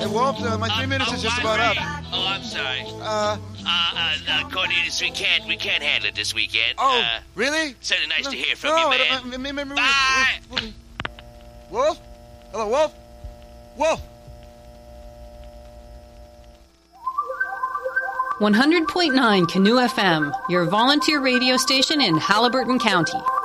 Wolf, my 3 minutes is just about up. Oh, I'm sorry. Cornelius, we can't handle it this weekend. Oh, really? Certainly nice to hear from you, man. Bye. Wolf? Hello, Wolf? Wolf? 100.9 Canoe FM, your volunteer radio station in Halliburton County.